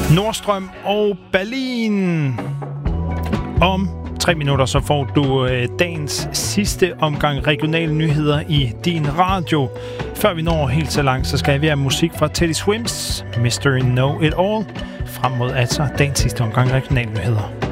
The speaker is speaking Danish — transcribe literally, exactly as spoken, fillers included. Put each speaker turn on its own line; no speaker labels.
Nordstrøm og Berlin. Om tre minutter så får du øh, dagens sidste omgang regionale nyheder i din radio. Før vi når helt så langt, så skal vi have musik fra Teddy Swims, mister Know It All, frem mod altså dagens sidste omgang regionale nyheder.